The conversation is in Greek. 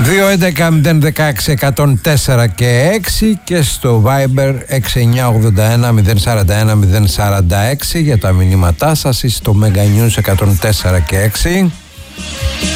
2-11-016-104 και 6 και στο Viber 6981-041-046 για τα μηνύματά σας ή στο Mega News 104 και 6.